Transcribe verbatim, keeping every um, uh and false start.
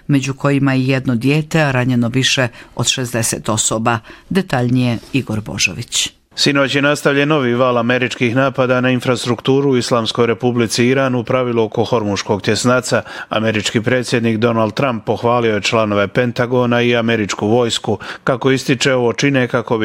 među kojima i jedno dijete, a ranjeno više od šezdeset osoba. Detaljnije Igor Božović. Sinoć je nastavljen novi val američkih napada na infrastrukturu u Islamskoj republici Iran, u pravilu oko Hormuškog tjesnaca. Američki predsjednik Donald Trump pohvalio je članove Pentagona i američku vojsku. Kako ističe, ovo čine kako bi